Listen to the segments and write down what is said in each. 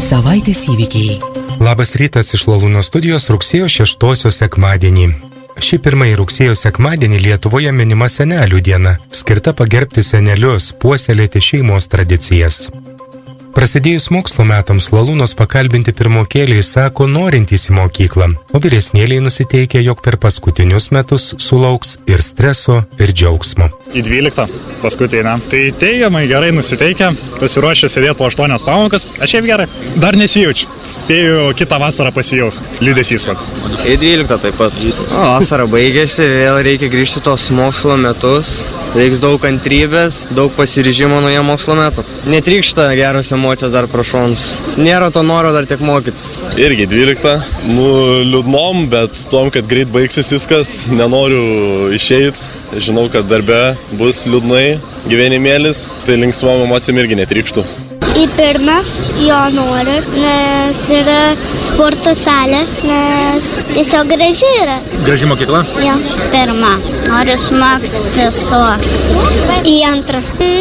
Savaitės įvykiai. Labas rytas iš Lalūno studijos rugsėjo 6 sekmadienį. Šį pirmąjį rugsėjo sekmadienį Lietuvoje minima senelių diena, skirta pagerbti senelius, puoselėti šeimos tradicijas. Prasidėjus mokslo metams Lalūnos pakalbinti pirmokėliai sako norintys į mokyklą, o vyresnėliai nusiteikia, jog per paskutinius metus sulauks ir streso, ir džiaugsmo. Į 12 paskutinę. Tai teigiamai gerai nusiteikę, pasiruošę sėdėti po 8 pamokas. Aš šiaip gerai. Dar nesijaučiu. Spėju kitą vasarą pasijaus. Liūdesys pats. Į 12 taip pat. Vasara baigėsi, vėl reikia grįžti tos mokslo metus. Reiks daug kantrybės, daug pasiryžimo nuo jie mokslo metų. Netrykšta geros emocijos dar pro šonus. Nėra to noro dar tiek mokytis. Irgi 12. Liūdnom, bet tom, kad greit baigsis viskas, nenoriu išeiti. Žinau, kad darbe bus liūdnai gyvenimėlis, tai linksmom emocijom irgi netrykštų. Į pirmą jo noriu, nes yra sporto salė, nes tiesiog graži yra. Graži mokykla? Jo. Pirmą. Noriu išmokti suokti. Į antrą.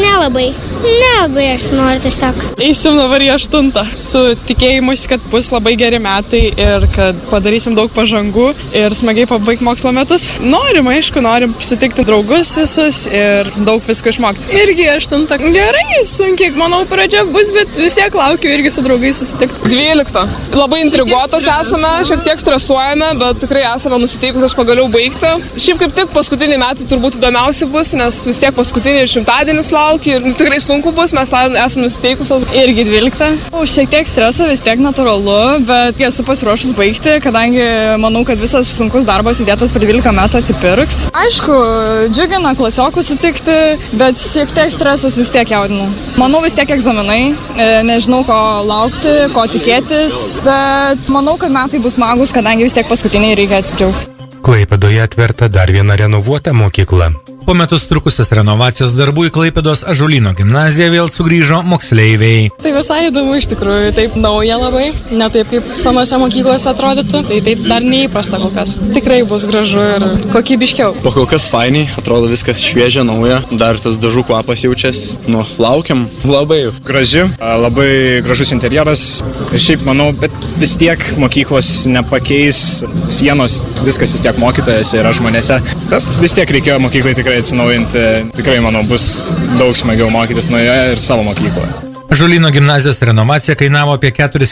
Nelabai aš noriu tiesiog. Eisim dabar į 8. Su tikėjimus, kad bus labai geri metai ir kad padarysim daug pažangų ir smagiai pabaigti mokslo metus. Norim sutikti draugus visus ir daug visko išmokti. Irgi 8. Gerai, sunkiai, manau, pradžia bus, bet vis tiek laukiu irgi su draugais susitikti. 12. Labai intriguotos esame, šiek tiek stresuojame, bet tikrai esame nusiteikusios pagaliau baigti. Šiaip kaip tik paskutiniai metai turbūt įdomiausi bus, nes vis tiek paskutinį 100-dienis laukia ir tikrai sunku bus, mes esame nusiteikusios irgi 12. Šiek tiek streso, vis tiek natūralu, bet esu pasiruošus baigti, kadangi manau, kad visas sunkus darbas įdėtas per 12 metų atsipirks. Aišku, džiugina klasiokų sutikti, bet šiek tiek stresas vis tiek jaudina. Manau, vis tiek egzaminai, nežinau, ko laukti, ko tikėtis, bet manau, kad metai bus smagus, kadangi vis tiek paskutiniai reikia atsidžiaugti. Klaipėdoje atverta dar viena renovuota mokykla. Po metus trukusios renovacijos darbų į Klaipėdos Ąžuolyno gimnaziją vėl sugrįžo moksleiviai. Tai visai įdomu iš tikrųjų, taip nauja labai, ne taip kaip senose mokyklose atrodytų, tai taip dar neįprasta kol kas. Tikrai bus gražu ir kokybiškiau. Po kol kas fainiai, atrodo viskas šviežia, nauja, dar tas dažų kvapas jaučias. Laukiam labai. Graži, labai gražus interjeras. Ir šiaip manau, bet vis tiek mokyklos nepakeis sienos, viskas vis tiek mokytojas yra žmonėse. Bet vis tiek reikėjo mokyklai tikrai atsinaujinti. Tikrai, manau, bus daug smagiau mokytis naujoje ir savo mokykloje. Ąžuolyno gimnazijos renovacija kainavo apie 4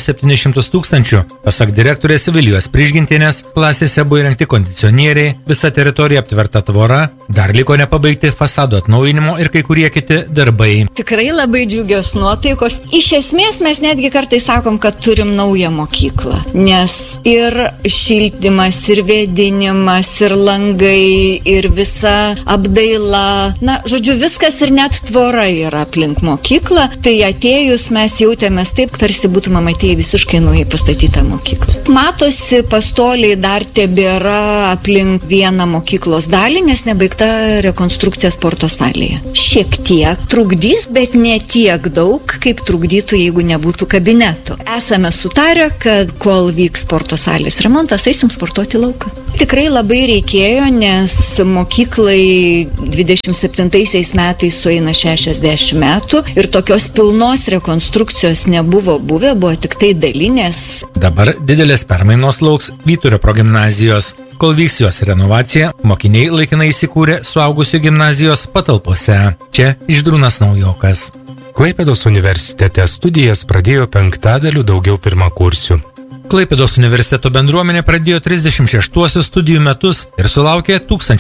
700 000. Pasak direktorės Vilijos Prižgintienės, klasėse buvo įrengti kondicionieriai, visa teritorija aptverta tvora, dar liko nepabaigti fasado atnaujinimo ir kai kurie kiti darbai. Tikrai labai džiugios nuotaikos. Iš esmės mes netgi kartais sakom, kad turim naują mokyklą, nes ir šildymas, ir vėdinimas, ir langai, ir visa apdaila. Žodžiu, viskas ir net tvora yra aplink mokyklą. Tai atėjus mes jautėmės taip, tarsi būtume atėję visiškai naujai pastatytą mokyklą. Matosi, pastoliai dar tebėra aplink vieną mokyklos dalį, nes nebaigta rekonstrukcija sporto salėje. Šiek tiek trukdys, bet ne tiek daug, kaip trukdytų, jeigu nebūtų kabinetų. Esame sutarę, kad kol vyks sporto salės remontas, eisim sportuoti lauką. Tikrai labai reikėjo, nes mokyklai 27 metais sueina 60 metų ir tokios pilnos rekonstrukcijos nebuvo buvę, buvo tik tai dalinės. Dabar didelės permainos lauks Vyturio progimnazijos. Kol vyks jos renovacija, mokiniai laikinai įsikūrė suaugusių gimnazijos patalpose. Čia Žydrūnas Naujokas. Klaipėdos universitete studijas pradėjo 5% daugiau pirmakursių. Klaipėdos universiteto bendruomenė pradėjo 36 studijų metus ir sulaukė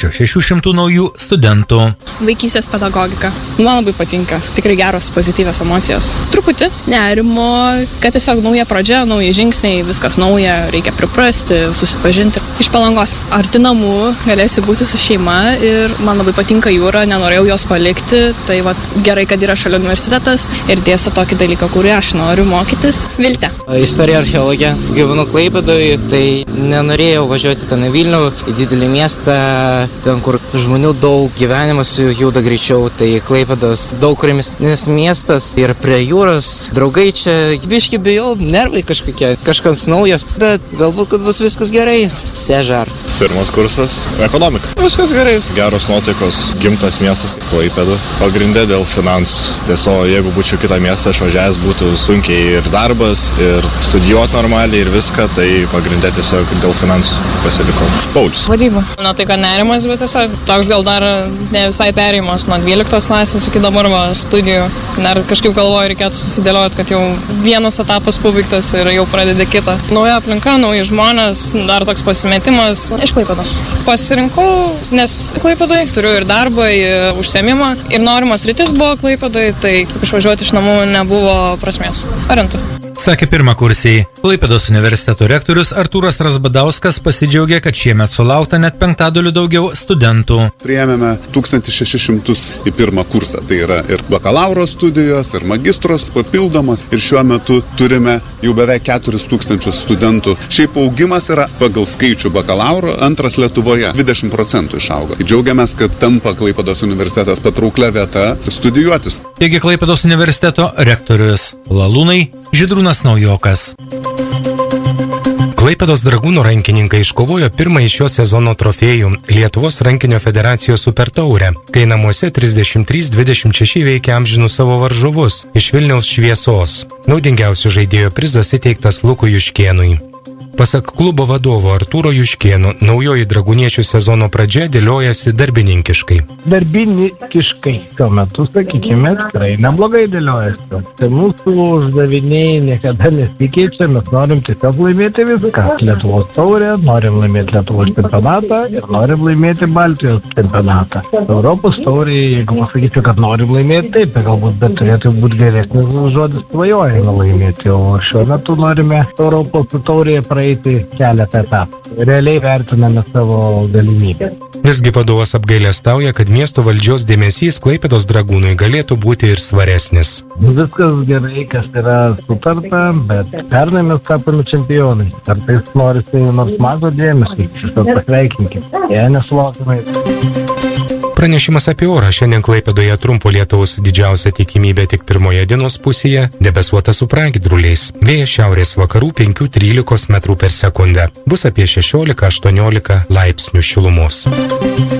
1600 naujų studentų. Vaikystės pedagogika. Man labai patinka. Tikrai geros, pozityvios emocijos. Truputį nerimo, kad tiesiog nauja pradžia, nauji žingsniai, viskas nauja, reikia priprasti, susipažinti. Iš Palangos. Arti namų, galėsiu būti su šeima ir man labai patinka jūra, nenorėjau jos palikti. Tai gerai, kad yra šalia universitetas ir dėsto tokį dalyką, kurį aš noriu mokytis. Viltė. Istorija, archeologija. gyvenu Klaipėdoje, tai nenorėjau važiuoti ten į Vilnių, į didelį miestą, ten kur žmonių daug, gyvenimas juda greičiau, tai Klaipėdos daug ramesnis miestas ir prie jūros, draugai čia, biški bijau, nervai kažkokie, kažkas naujas, bet galbūt, kad bus viskas gerai. Sežar. Pirmas kursas - ekonomika. Viskas gerai, geros nuotaikos, gimtas miestas Klaipėda. Pagrindė dėl finansų. Tiesiog, jeigu būčiau kitą miestą išvažiavęs, būtų sunkiai ir darbas, ir studijuoti normaliai, ir viską, tai pagrindė tiesiog dėl finansų pasilikau. Paulius. Vadyba. Na tai, kad nerimas, bet tiesiog toks gal dar ne visai perėjimas nuo 12 klasės iki dabar studijų. Dar kažkaip galvoju, reikėtų susidėlioti, kad jau vienas etapas pabaigtas ir jau pradedi kitą. Nauja aplinka, nauji žmonės, dar toks pasimetimas iš Klaipėdos. Pasirinkau, nes Klaipėdai turiu ir darbą, ir užsiėmimą, ir norimas rytis buvo Klaipėdai, tai išvažiuoti iš namų nebuvo prasmės. Parintų. Sakė pirmakursiai. Klaipėdos universiteto rektorius Artūras Razbadauskas pasidžiaugė, kad šiemet sulaukta net 5% daugiau studentų. Priėmėme 1600 į pirmą kursą. Tai yra ir bakalauro studijos, ir magistros papildomas. Ir šiuo metu turime jau beveik 4000 studentų. Šiaip augimas yra pagal skaičių bakalauro antras Lietuvoje. 20% išaugo. Džiaugiamės, kad tampa Klaipėdos universitetas patrauklia vieta studijuotis. Taigi Klaipėdos universiteto rektorius Lalūnai Žydrūnas Naujokas. Klaipėdos Dragūnų rankininkai iškovojo pirmąjį šio sezono trofėjų Lietuvos rankinio federacijos supertaurę, kai namuose 33-26 veikia amžinų savo varžovus iš Vilniaus Šviesos. Naudingiausių žaidėjų prizas įteiktas Lukui Juškėnui. Pasak klubo vadovo Artūro Juškėno, naujoji dragūniečių sezono pradžia dėliojasi darbininkiškai. Darbininkiškai. Tuo metu, sakykime, tikrai neblogai dėliojasi. Tai mūsų uždaviniai niekada nesikeičia, mes norim tiesiog laimėti viską. Lietuvos taurę, norim laimėti Lietuvos čempionatą ir norim laimėti Baltijos čempionatą. Europos taurė, jeigu pasakyčiau, kad norim laimėti, taip, tai galbūt, bet turėtų būti geresnis žodis svajojame laimėti, o šiuo metu norime Europos taurėje praeiti keletą etapų. Realiai vertiname savo galimybę. Visgi vadovas apgailestauja, kad miesto valdžios dėmesys Klaipėdos Dragūnui galėtų būti ir svaresnis. Viskas gerai, kas yra sutarta, bet pernai mes tapome čempionai. Kartais norisi nors mažo dėmesio, tiesiog pasveikinkime. Jie nesulaukime. Pranešimas apie orą. Šiandien Klaipėdoje trumpo lietaus, didžiausia tikimybė tik pirmoje dienos pusėje, debesuota su pragiedruliais. Vėjas šiaurės vakarų 5–13 m/s. Bus apie 16–18 laipsnių šilumos.